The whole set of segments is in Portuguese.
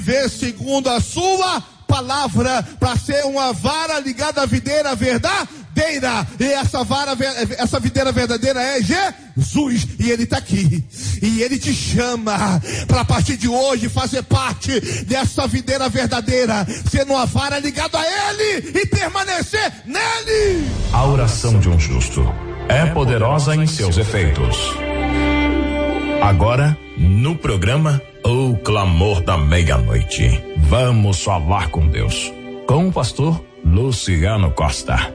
Viver segundo a sua palavra, para ser uma vara ligada à videira verdadeira. E essa videira verdadeira é Jesus, e Ele está aqui, e Ele te chama para a partir de hoje fazer parte dessa videira verdadeira, sendo uma vara ligada a Ele e permanecer nele. A oração de um justo é poderosa em seus efeitos. Agora, no programa O Clamor da Meia-Noite, vamos falar com Deus, com o pastor Luciano Costa.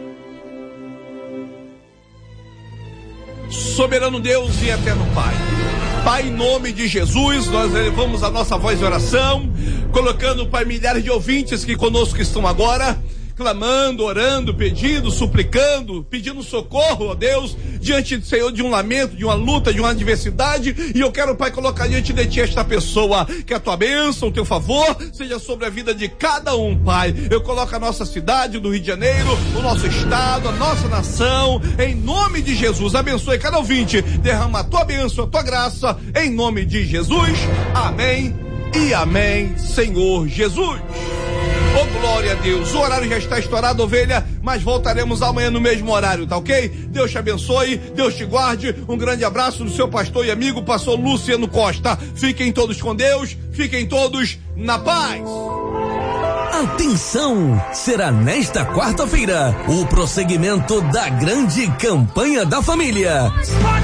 Soberano Deus e eterno Pai, em nome de Jesus, nós elevamos a nossa voz de oração, colocando, Pai, milhares de ouvintes que conosco estão agora, clamando, orando, pedindo, suplicando, pedindo socorro, ó Deus, diante do Senhor, de um lamento, de uma luta, de uma adversidade. E eu quero, Pai, colocar diante de Ti esta pessoa, que a Tua bênção, o Teu favor seja sobre a vida de cada um, Pai. Eu coloco a nossa cidade do Rio de Janeiro, o nosso estado, a nossa nação, em nome de Jesus. Abençoe cada ouvinte, derrama a Tua bênção, a Tua graça, em nome de Jesus. Amém e amém, Senhor Jesus. Oh, glória a Deus. O horário já está estourado, ovelha, mas voltaremos amanhã no mesmo horário, tá ok? Deus te abençoe, Deus te guarde. Um grande abraço do seu pastor e amigo, pastor Luciano Costa. Fiquem todos com Deus, fiquem todos na paz. Atenção! Será nesta quarta-feira o prosseguimento da grande campanha da família.